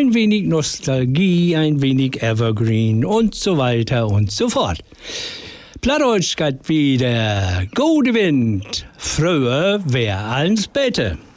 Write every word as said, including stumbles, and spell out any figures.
ein wenig Nostalgie, ein wenig Evergreen und so weiter und so fort. Plattdeutsch geht wieder, gute Wind, früher wär ans Bette.